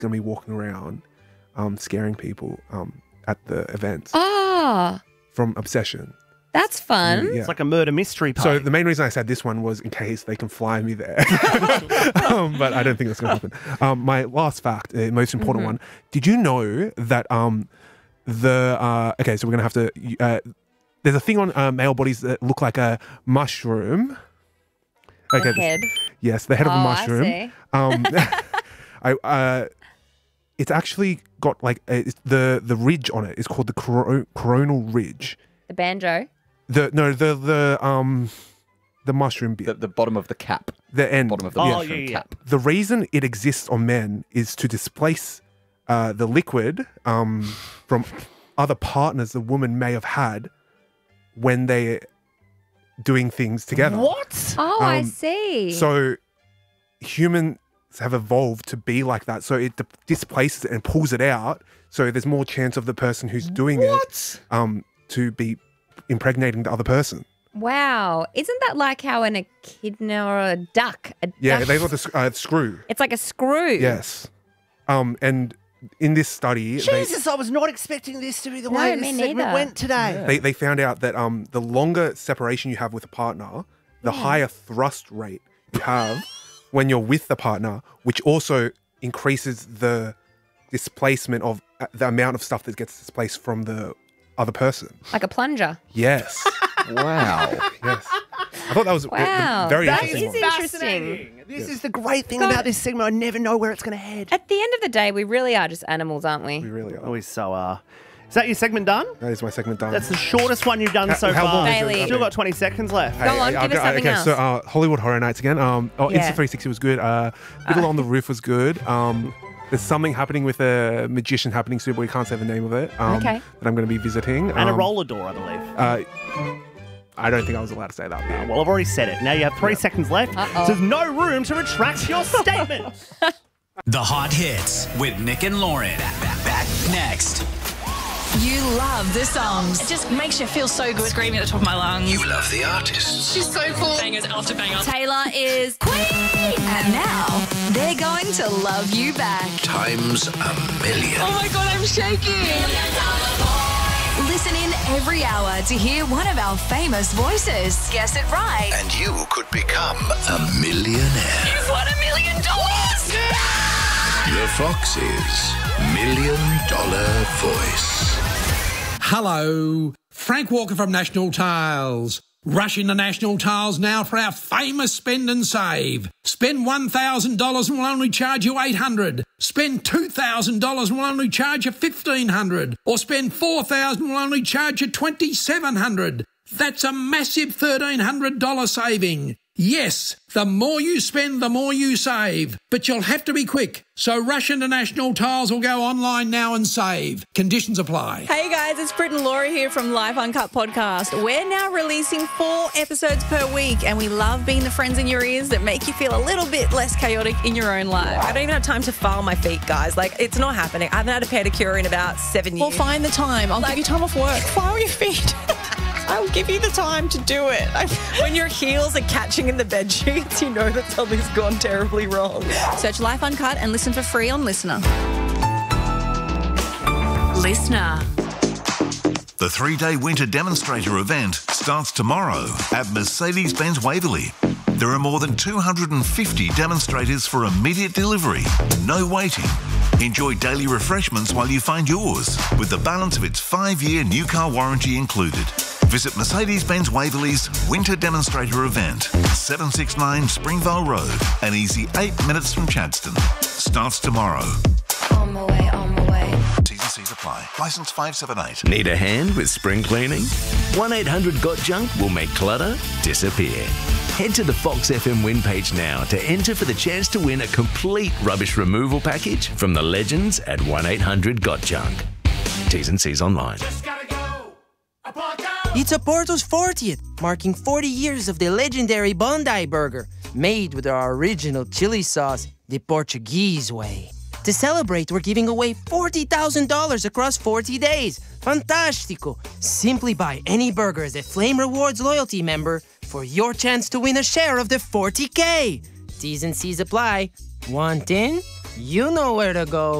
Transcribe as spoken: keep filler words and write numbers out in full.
going to be walking around um, scaring people um, at the events Ah, from Obsession. that's fun. Yeah. It's like a murder mystery So party. the main reason I said this one was in case they can fly me there. um, but I don't think that's going to happen. Um, my last fact, uh, most important Mm-hmm. one. Did you know that um, the... Uh, okay, so we're going to have to... Uh, there's a thing on uh, male bodies that look like a mushroom. Okay, The head. Yes, the head of Oh, a I mushroom. see. Um, I, uh, it's actually got like a, it's the the ridge on it is called the coro- coronal ridge. The banjo. The no the the um the mushroom bit, The, the, the bottom of the cap. end. Bottom of the Oh, mushroom yeah, yeah. cap. The reason it exists on men is to displace uh, the liquid um, from other partners the woman may have had when they're doing things together. What? Oh, I Um, see. So humans have evolved to be like that. So it d- displaces it and pulls it out. So there's more chance of the person who's doing it um, to be impregnating the other person. Wow. Isn't that like how in a echidna or a duck? A Yeah, duck, they got the sc- uh, screw. It's like a screw. Yes. Um, and in this study, they, Jesus, I was not expecting this to be the No, way me this segment neither. went today. they, they found out that um, the longer separation you have with a partner, the higher thrust rate you have when you're with the partner, which also increases the displacement of uh, the amount of stuff that gets displaced from the other person. Like a plunger. Yes. Wow. Yes. I thought that was a- a Wow. very That interesting is one. interesting. This is the great thing God. about this segment. I never know where it's going to head. At the end of the day, we really are just animals, aren't we? We really Oh, are. we so are. Is that your segment done? That is my segment done. That's the shortest one you've done How- so how far. long is it? Bailey. Still got twenty seconds left. Go on, I'll give us go- something okay, else. so uh, Hollywood Horror Nights again. Um, oh, Yeah. Insta three sixty was good. Uh, Fiddle on the Roof was good. Um, there's something happening with a magician happening soon, but we can't say the name of it. Um, Okay. That I'm going to be visiting. And a Um, roller door, I believe. Uh, I don't think I was allowed to say that. bit. Well, I've already said it. Now you have three seconds left. Uh-oh. So there's no room to retract your statement. The Hot Hits with Nick and Lauren. Back, back next. You love the songs. It just makes you feel so good. Screaming at the top of my lungs. You love the artists. She's so cool. Bangers after bangers. Taylor is queen. And now they're going to love you back. Times a million. Oh my god, I'm shaking. Listen in every hour to hear one of our famous voices. Guess it right. And you could become a millionaire. You've won a million dollars. The Fox's Million Dollar Voice. Hello, Frank Walker from National Tiles. Rush into National Tiles now for our famous spend and save. Spend one thousand dollars and we'll only charge you eight hundred dollars. Spend two thousand dollars and we'll only charge you fifteen hundred dollars. Or spend four thousand dollars and we'll only charge you twenty-seven hundred dollars. That's a massive thirteen hundred dollars saving. Yes, the more you spend, the more you save. But you'll have to be quick. So rush into National Tiles or go online now and save. Conditions apply. Hey guys, it's Brit and Laura here from Live Uncut Podcast. We're now releasing four episodes per week and we love being the friends in your ears that make you feel a little bit less chaotic in your own life. I don't even have time to file my feet, guys. Like, it's not happening. I haven't had a pedicure in about seven years. Well, find the time. I'll Like- give you time off work. File your feet. I'll give you the time to do it. When your heels are catching in the bed sheets, you know that something's gone terribly wrong. Search Life Uncut and listen for free on Listener. Listener. The three-day winter demonstrator event starts tomorrow at Mercedes-Benz Waverley. There are more than two hundred fifty demonstrators for immediate delivery. No waiting. Enjoy daily refreshments while you find yours, with the balance of its five-year new car warranty included. Visit Mercedes-Benz Waverley's Winter Demonstrator event, seven sixty-nine Springvale Road, an easy eight minutes from Chadstone. Starts tomorrow. On my way, on my way. T's and C's apply. Licence five seven eight. Need a hand with spring cleaning? one eight hundred got junk will make clutter disappear. Head to the Fox F M win page now to enter for the chance to win a complete rubbish removal package from the legends at one eight hundred got junk. T's and C's online. It's Oporto's fortieth, marking forty years of the legendary Bondi Burger, made with our original chili sauce, the Portuguese way. To celebrate, we're giving away forty thousand dollars across forty days. Fantastico! Simply buy any burger as a Flame Rewards loyalty member for your chance to win a share of the forty K. T's and C's apply. Want in? You know where to go.